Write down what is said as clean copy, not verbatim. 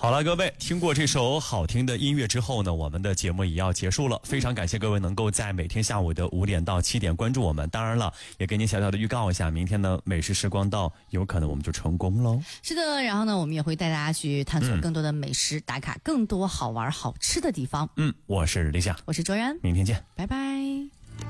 好了，各位，听过这首好听的音乐之后呢，我们的节目也要结束了。非常感谢各位能够在每天下午的5点到7点关注我们。当然了，也给你小小的预告一下，明天呢美食时光到，有可能我们就成功喽。 是的，然后呢，我们也会带大家去探索更多的美食，打卡更多好玩好吃的地方。 我是李想， 我是卓然， 明天见， 拜拜。